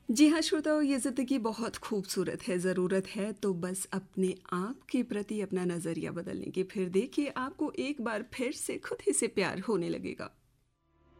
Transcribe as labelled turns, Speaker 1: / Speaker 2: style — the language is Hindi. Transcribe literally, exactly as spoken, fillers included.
Speaker 1: जी हाँ श्रोताओ, ये ज़िंदगी बहुत खूबसूरत है। ज़रूरत है तो बस अपने आप के प्रति अपना नज़रिया बदलने की। फिर देखिए आपको एक बार फिर से खुद ही से प्यार होने लगेगा।